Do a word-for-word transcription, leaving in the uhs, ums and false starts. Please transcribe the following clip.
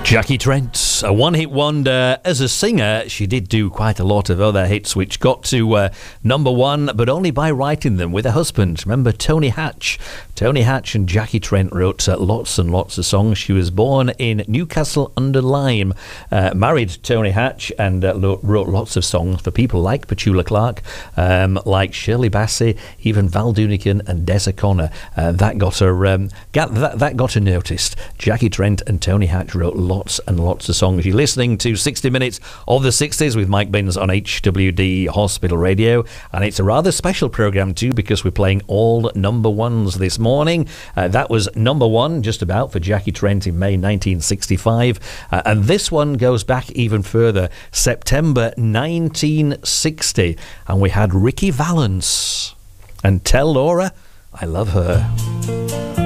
Jackie Trent, a one-hit wonder. As a singer, she did do quite a lot of other hits which got to uh, number one, but only by writing them with her husband. Remember Tony Hatch? Tony Hatch and Jackie Trent wrote uh, lots and lots of songs. She was born in Newcastle under Lyme, uh, married Tony Hatch, and uh, lo- wrote lots of songs for people like Petula Clark, um, like Shirley Bassey, even Val Doonican and Des O'Connor. Uh, that got her um, got, that, that got her noticed. Jackie Trent and Tony Hatch wrote lots and lots of songs. You're listening to sixty minutes of the sixties with Mike Binns on H W D Hospital Radio, and it's a rather special programme too because we're playing all number ones this morning. Uh, that was number one just about for Jackie Trent in May nineteen sixty-five, uh, and this one goes back even further, September nineteen sixty, and we had Ricky Valance and Tell Laura I Love Her.